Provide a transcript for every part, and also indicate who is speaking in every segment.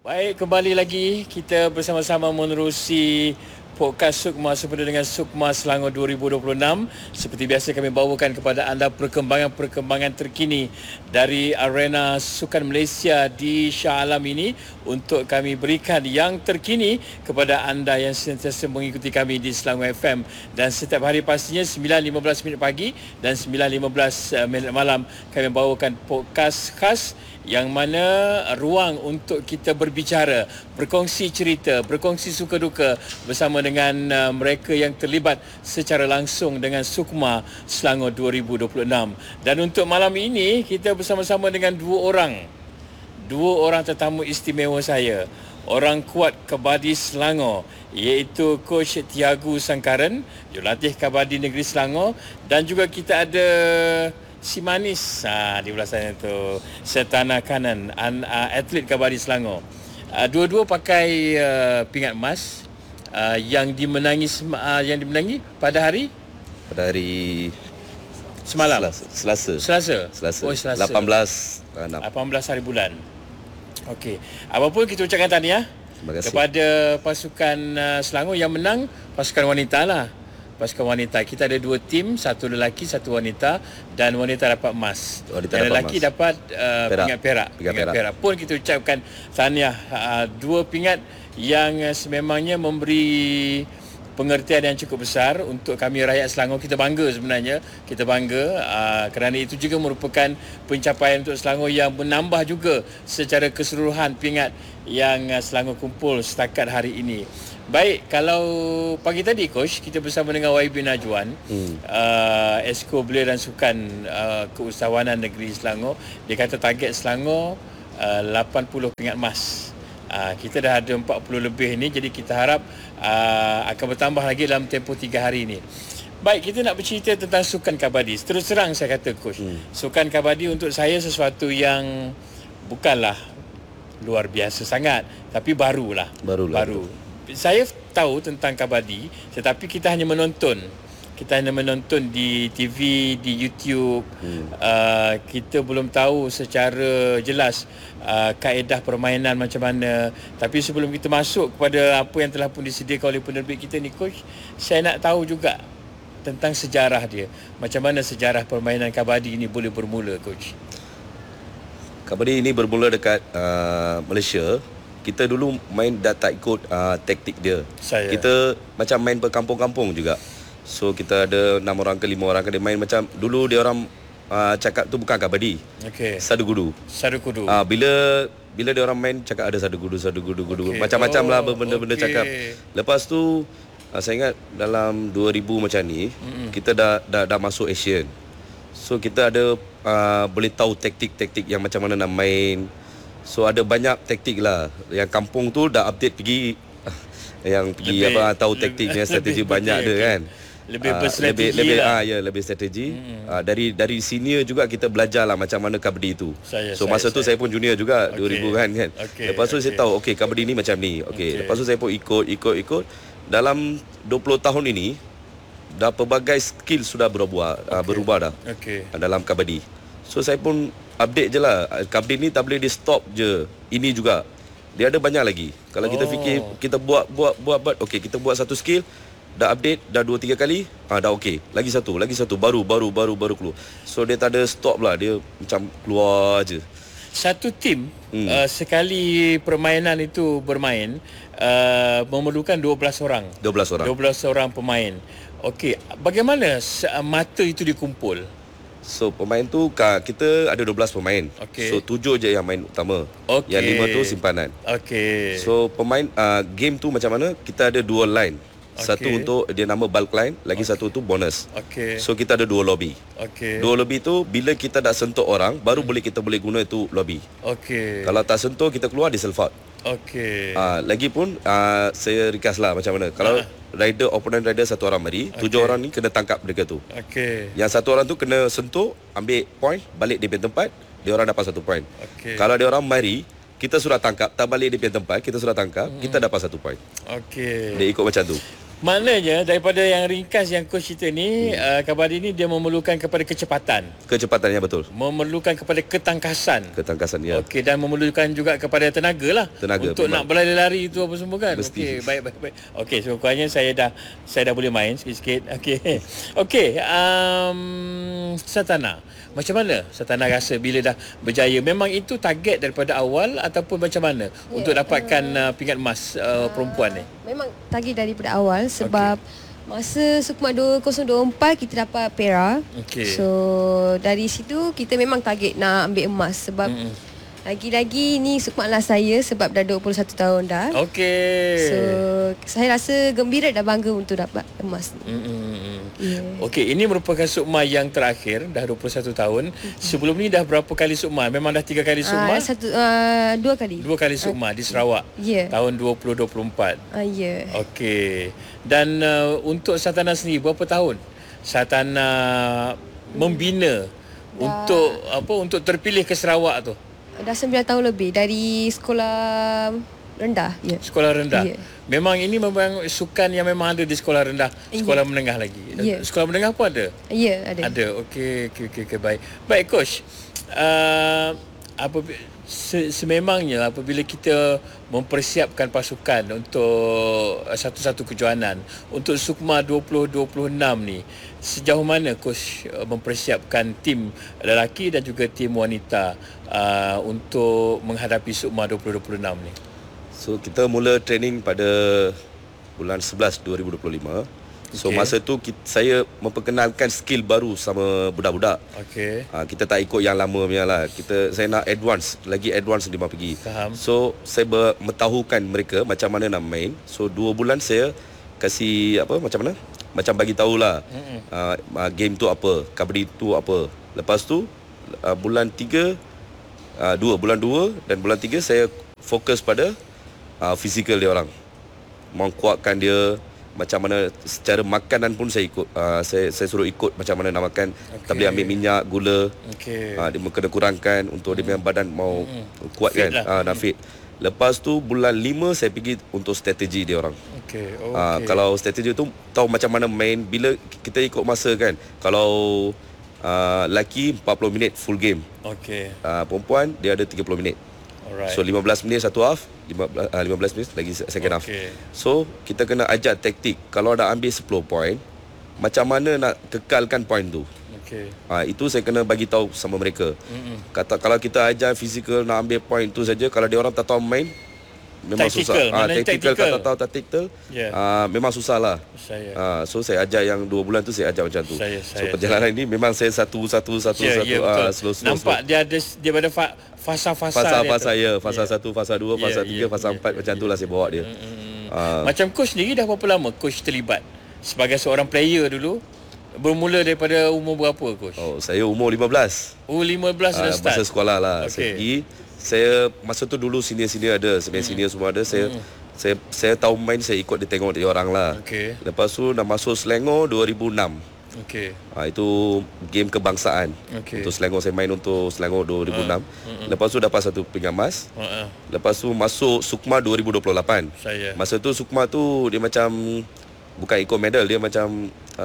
Speaker 1: Baik, kembali lagi kita bersama-sama menerusi podcast Sukma sempena dengan Sukma Selangor 2026. Seperti biasa kami bawakan kepada anda perkembangan terkini dari arena sukan Malaysia di Shah Alam ini untuk kami berikan yang terkini kepada anda yang sentiasa mengikuti kami di Selangor FM. Dan setiap hari pastinya 9.15 minit pagi dan 9.15 minit malam kami bawakan podcast khas yang mana ruang untuk kita berbicara, berkongsi cerita, berkongsi suka duka bersama dengan mereka yang terlibat secara langsung dengan Sukma Selangor 2026. Dan untuk malam ini kita bersama-sama dengan dua orang tetamu istimewa saya. Orang kuat Kabadi Selangor, iaitu Coach Tiagu Sangkaran, jurulatih Kabadi Negeri Selangor, dan juga kita ada si manis di belah sana tu, setana kanan, atlet Kabadi Selangor. Dua-dua pakai pingat emas yang dimenangi pada hari semalam. Selasa. Oh, Selasa. 18 hari bulan. Okey. Apapun kita ucapkan tahniah kepada pasukan Selangor yang menang, pasukan wanita lah. Pasukan wanita. Kita ada dua tim, satu lelaki, satu wanita, dan wanita dapat emas. Dan lelaki dapat pingat perak. Pun kita ucapkan tahniah, dua pingat yang sememangnya memberi pengertian yang cukup besar untuk kami rakyat Selangor. Kita bangga sebenarnya. Kita bangga kerana itu juga merupakan pencapaian untuk Selangor yang menambah juga secara keseluruhan pingat yang Selangor kumpul setakat hari ini. Baik, kalau pagi tadi Coach, kita bersama dengan YB Najwan, Esko Belia dan Sukan Keusahawanan Negeri Selangor. Dia kata target Selangor 80 pingat emas. Kita dah ada 40 lebih ni, jadi kita harap akan bertambah lagi dalam tempoh 3 hari ni. Baik, kita nak bercerita tentang sukan kabadi. Terus terang saya kata Coach, sukan kabadi untuk saya sesuatu yang bukanlah luar biasa sangat, tapi baru. Saya tahu tentang kabadi, tetapi kita hanya menonton. Kita hanya menonton di TV, di YouTube. Kita belum tahu secara jelas kaedah permainan macam mana. Tapi sebelum kita masuk kepada apa yang telah pun disediakan oleh penerbit kita ni Coach, saya nak tahu juga tentang sejarah dia. Macam mana sejarah permainan kabadi ini boleh bermula Coach?
Speaker 2: Kabadi ini bermula dekat Malaysia. Kita dulu main dah tak ikut taktik dia. Kita macam main berkampung-kampung juga. So kita ada 6 orang ke 5 orang ke, dia main macam dulu dia orang cakap tu bukan kabadi.
Speaker 1: Okey.
Speaker 2: Sadu-gudu. Bila dia orang main cakap ada sadu-gudu. Okay. Macam-macam lah benda-benda cakap. Lepas tu saya ingat dalam 2000 macam ni, kita dah masuk Asian. So kita ada boleh tahu taktik-taktik yang macam mana nak main. So ada banyak taktik lah. Yang kampung tu dah update pergi tahu taktiknya, strategi banyak ada kan.
Speaker 1: Lebih berstrategi
Speaker 2: lebih strategi. Dari senior juga kita belajar lah macam mana kabadi tu. Masa tu saya pun junior juga, 2000 kan. Lepas tu saya tahu kabadi ni macam ni. Lepas tu saya pun ikut. Dalam 20 tahun ini dah pelbagai skill sudah berubah dah dalam kabadi. So saya pun update je lah. Kabadi ni tak boleh di stop je. Ini juga dia ada banyak lagi. Kalau kita fikir kita buat kita buat satu skill, dah update dah 2-3 kali, dah okey. Lagi satu baru keluar. So dia tak ada stop lah, dia macam keluar je.
Speaker 1: Satu tim sekali permainan itu bermain memerlukan 12 orang. 12 orang pemain. Okey, bagaimana mata itu dikumpul?
Speaker 2: So pemain tu kita ada 12 pemain. So 7 je yang main utama. Yang 5 tu simpanan. So pemain game tu macam mana? Kita ada 2 line. Satu untuk dia nama bulk line, lagi satu tu bonus. So kita ada 2 lobby. 2 lobby tu bila kita dah sentuh orang baru kita boleh guna itu lobby. Kalau tak sentuh kita keluar di self out. Lagipun saya ringkas lah macam mana. Kalau opponent rider 1 orang mari, 7 orang ni kena tangkap mereka tu. Yang 1 orang tu kena sentuh, ambil point, balik di tempat, dia orang dapat 1 point. Kalau dia orang mari, kita sudah tangkap, tak balik di tempat, kita sudah tangkap, kita dapat 1 point. Dia ikut macam tu.
Speaker 1: Maknanya daripada yang ringkas yang coach cerita ni, kabadi ni dia memerlukan kepada kecepatan.
Speaker 2: Kecepatan, ya betul.
Speaker 1: Memerlukan kepada ketangkasan.
Speaker 2: Ketangkasan, ya.
Speaker 1: Okey, dan memerlukan juga kepada tenaga lah.
Speaker 2: Tenaga,
Speaker 1: untuk memang nak berlari-lari itu apa semua kan.
Speaker 2: Mesti.
Speaker 1: Okey, baik. Okey, so kurangnya saya dah boleh main sikit-sikit. Okey. Okey, Satana. Macam mana Satana rasa bila dah berjaya? Memang itu target daripada awal ataupun macam mana untuk dapatkan pingat emas perempuan ni?
Speaker 3: Memang target daripada awal sebab masa Sukma 2024 kita dapat perak. So dari situ kita memang target nak ambil emas sebab lagi-lagi ni Sukma lah saya sebab dah 21 tahun dah. So saya rasa gembira dan bangga untuk dapat emas ni.
Speaker 1: Okey, ini merupakan Sukma yang terakhir, dah 21 tahun. Sebelum ni dah berapa kali Sukma? Memang dah 3 kali Sukma?
Speaker 3: 2 kali.
Speaker 1: 2 kali Sukma di Sarawak. Tahun 2024. Okey. Dan untuk Satana sendiri berapa tahun Satana membina untuk terpilih ke Sarawak tu?
Speaker 3: Dah 9 tahun lebih dari sekolah rendah.
Speaker 1: Sekolah rendah. Memang ini memang sukan yang memang ada di sekolah rendah, sekolah menengah lagi. Sekolah menengah pun ada?
Speaker 3: Ada.
Speaker 1: Ada. Okey, baik. Baik coach. Sememangnya apabila kita mempersiapkan pasukan untuk satu-satu kejohanan untuk Sukma 2026 ni, sejauh mana coach mempersiapkan tim lelaki dan juga tim wanita untuk menghadapi Sukma 2026 ni?
Speaker 2: So kita mula training pada bulan 11 2025. So masa tu saya memperkenalkan skill baru sama budak-budak. Kita tak ikut yang lama punya lah. Saya nak lagi advance dia mau pergi.
Speaker 1: Faham.
Speaker 2: So saya mentahukan mereka macam mana nak main. So 2 bulan saya kasih macam bagi tahulah game tu apa, kabadi tu apa. Lepas tu bulan 3 bulan 2 dan bulan 3 saya fokus pada fizikal dia orang. Menguatkan dia. Macam mana secara makanan pun saya ikut, saya suruh ikut macam mana nak makan. Tak boleh ambil minyak, gula. Dia kena kurangkan untuk dia punya badan mau kuat kan, nak fit. Lepas tu bulan 5 saya pergi untuk strategi dia orang. Kalau strategi tu tahu macam mana main, bila kita ikut masa kan. Kalau lelaki 40 minit full game. Perempuan dia ada 30 minit. So 15 minit satu half, 15 minit lagi second half. So kita kena ajar taktik. Kalau dah ambil 10 point, macam mana nak kekalkan point tu. Itu saya kena bagi tahu sama mereka. Kalau kita ajar fizikal nak ambil point tu saja, kalau dia orang tak tahu main, memang susah. Tactical kalau tak tahu tactical, memang susah lah. So saya ajar yang 2 bulan tu saya ajar macam tu. So perjalanan ini memang saya satu slow.
Speaker 1: Nampak dia ada fasa-fasa dia.
Speaker 2: Fasa 1, fasa 2, fasa 3, fasa 4 macam tu lah saya bawa dia.
Speaker 1: Macam coach sendiri dah berapa lama coach terlibat sebagai seorang player dulu? Bermula daripada umur berapa coach?
Speaker 2: Saya umur 15.
Speaker 1: 15 dah start.
Speaker 2: Masa sekolah lah. Saya pergi. Saya masa tu dulu senior ada, senior semua ada. Saya tahu main, saya ikut dia tengok dia orang lah. Lepas tu dah masuk Selangor 2006. Itu game kebangsaan. Untuk Selangor, saya main untuk Selangor 2006. Lepas tu dapat 1 pingat emas. Lepas tu masuk Sukma 2028. Masa tu Sukma tu dia macam bukan ikut medal, dia macam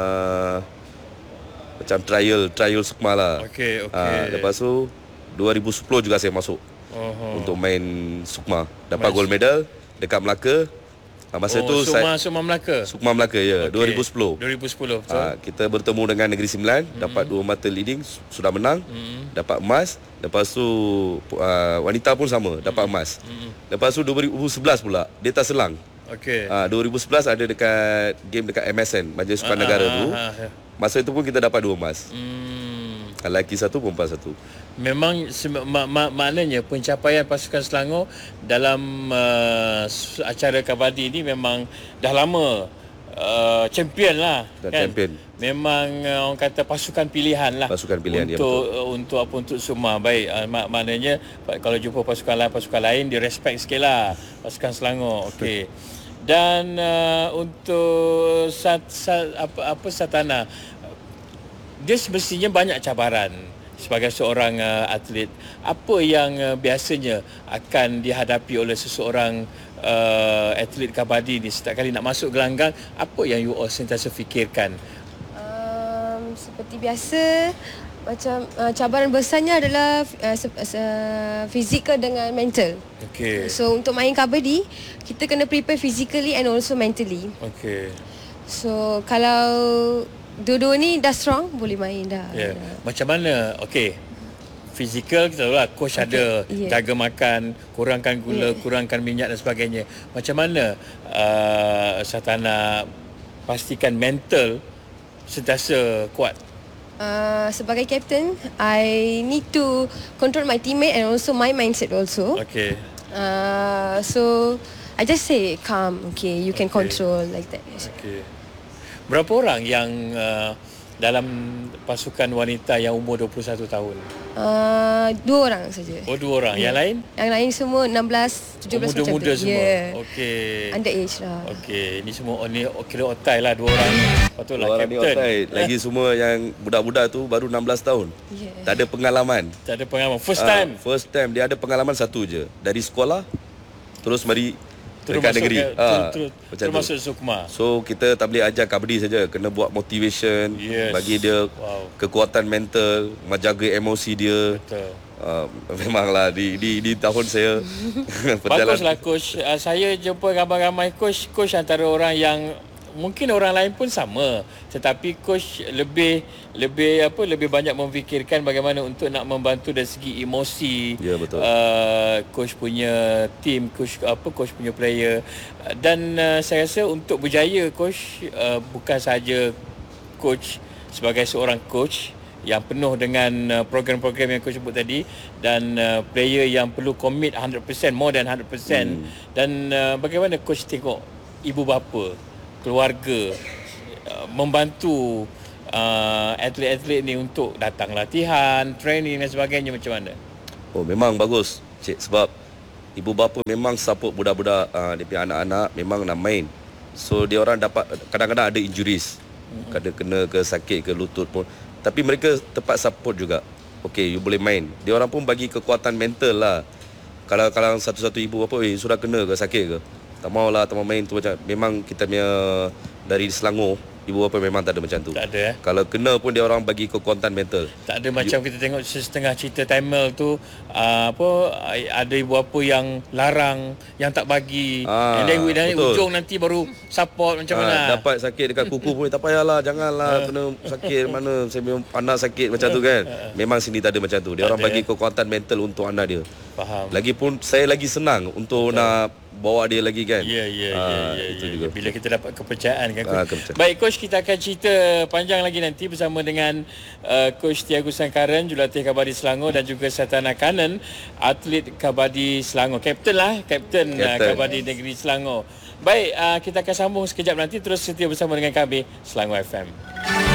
Speaker 2: trial Sukma lah. Lepas tu 2010 juga saya masuk untuk main Sukma. Dapat gold medal dekat Melaka. Masa tu
Speaker 1: Sukma Melaka.
Speaker 2: Sukma Melaka ya, 2010.
Speaker 1: 2010 betul.
Speaker 2: Kita bertemu dengan Negeri Sembilan, dapat 2 mata leading, sudah menang, dapat emas. Lepas tu wanita pun sama, dapat emas. Lepas tu 2011 pula, dia tak selang. 2011 ada dekat game dekat MSN, Majlis Sukan Negara tu. Masa itu pun kita dapat 2 emas. Lelaki 1, perempuan 1.
Speaker 1: Memang maknanya pencapaian pasukan Selangor dalam acara kabadi ni memang dah lama champion lah kan? Champion. Memang orang kata pasukan pilihan lah.
Speaker 2: Pasukan pilihan
Speaker 1: untuk Sukma. Baik, maknanya kalau jumpa pasukan lain dia respect sikit lah pasukan Selangor. Dan untuk Satana, dia semestinya banyak cabaran sebagai seorang atlet, apa yang biasanya akan dihadapi oleh seseorang atlet kabadi ni setiap kali nak masuk gelanggang? Apa yang you all sentiasa fikirkan?
Speaker 3: Seperti biasa, macam cabaran besarnya adalah fizikal dengan mental.
Speaker 1: Okay.
Speaker 3: So untuk main kabadi, kita kena prepare physically and also mentally.
Speaker 1: Okay.
Speaker 3: So kalau dua-dua ni dah strong, boleh main dah.
Speaker 1: Macam mana? Okay, fizikal kita tahu lah, coach ada jaga makan, kurangkan gula, kurangkan minyak dan sebagainya. Macam mana Satana pastikan mental sentiasa kuat?
Speaker 3: Sebagai captain, I need to control my teammate and also my mindset also.
Speaker 1: Okay.
Speaker 3: So I just say calm, okay, you can control like that.
Speaker 1: Okay. Berapa orang yang dalam pasukan wanita yang umur 21 tahun?
Speaker 3: 2 orang saja.
Speaker 1: Oh, 2 orang. Yang lain?
Speaker 3: Yang lain semua 16, 17
Speaker 1: muda-muda
Speaker 3: macam tu.
Speaker 1: semua. Okey.
Speaker 3: Underage lah.
Speaker 1: Okey, ni semua ni kira otai lah 2 orang. Patutlah captain.
Speaker 2: Lagi semua yang budak-budak tu baru 16 tahun. Tak ada pengalaman.
Speaker 1: Tak ada pengalaman. First time.
Speaker 2: First time dia ada pengalaman satu je. Dari sekolah terus mari dekat negeri.
Speaker 1: Terus masuk Sukma.
Speaker 2: So kita tak boleh ajar kabadi saja, kena buat motivation, bagi dia kekuatan mental, menjaga emosi dia.
Speaker 1: Betul.
Speaker 2: Memanglah di tahun saya
Speaker 1: baguslah coach. Saya jumpa ramai-ramai coach antara orang yang mungkin orang lain pun sama, tetapi coach lebih banyak memfikirkan bagaimana untuk nak membantu dari segi emosi.
Speaker 2: Ya, betul.
Speaker 1: Coach punya team, coach punya player, dan saya rasa untuk berjaya coach, bukan sahaja coach sebagai seorang coach yang penuh dengan program-program yang coach sebut tadi, dan player yang perlu commit 100%, more than 100%. Dan bagaimana coach tengok ibu bapa, keluarga membantu atlet-atlet ni untuk datang latihan, training dan sebagainya, macam mana?
Speaker 2: Oh, memang bagus, cik, sebab ibu bapa memang support budak-budak, dia punya anak-anak memang nak main. So dia orang dapat kadang-kadang ada injuries, kena ke sakit ke lutut pun, tapi mereka tepat support juga. Okay, you boleh main. Dia orang pun bagi kekuatan mental lah. Kalau satu-satu ibu bapa sudah kena ke sakit ke, tak maulah, tak mau main tu, macam memang kita punya dari Selangor ibu bapa memang tak ada macam tu.
Speaker 1: Tak ada.
Speaker 2: Kalau kena pun dia orang bagi kekuatan mental.
Speaker 1: Tak ada macam kita tengok setengah cerita Tamil tu, ada ibu bapa yang larang, yang tak bagi, and then ujung nanti baru support, macam mana.
Speaker 2: Dapat sakit dekat kuku pun tak payahlah, janganlah kena sakit mana, saya memang anak sakit macam tu kan. Memang sini tak ada macam tu. Dia orang bagi kekuatan mental untuk anak dia.
Speaker 1: Faham.
Speaker 2: Lagipun saya lagi senang untuk nak bawa dia lagi kan.
Speaker 1: Ya.
Speaker 2: Juga.
Speaker 1: Bila kita dapat kepercayaan kan. Baik coach, kita akan cerita panjang lagi nanti bersama dengan coach Tiago Sangkaran, jurulatih kabadi Selangor, dan juga Satana Kanan, atlet kabadi Selangor, kapten kabadi negeri Selangor. Baik, kita akan sambung sekejap nanti. Terus setia bersama dengan kami Selangor FM.